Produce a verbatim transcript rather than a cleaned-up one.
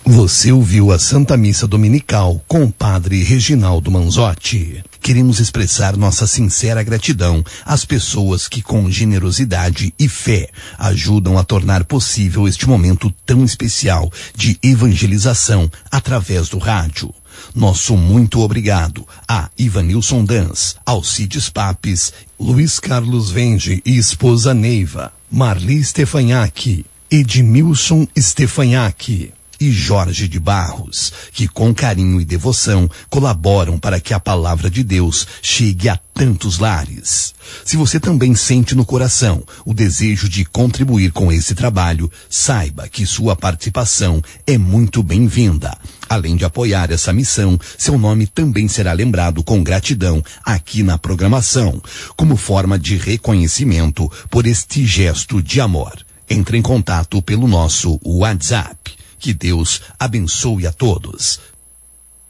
Você ouviu a Santa Missa Dominical com o Padre Reginaldo Manzotti. Queremos expressar nossa sincera gratidão às pessoas que com generosidade e fé ajudam a tornar possível este momento tão especial de evangelização através do rádio. Nosso muito obrigado a Ivanilson Dans, Alcides Papes, Luiz Carlos Venge e esposa Neiva, Marli Stefanhac, Edmilson Stefanhac e Jorge de Barros, que com carinho e devoção colaboram para que a palavra de Deus chegue a tantos lares. Se você também sente no coração o desejo de contribuir com esse trabalho, saiba que sua participação é muito bem-vinda. Além de apoiar essa missão, seu nome também será lembrado com gratidão aqui na programação, como forma de reconhecimento por este gesto de amor. Entre em contato pelo nosso WhatsApp. Que Deus abençoe a todos.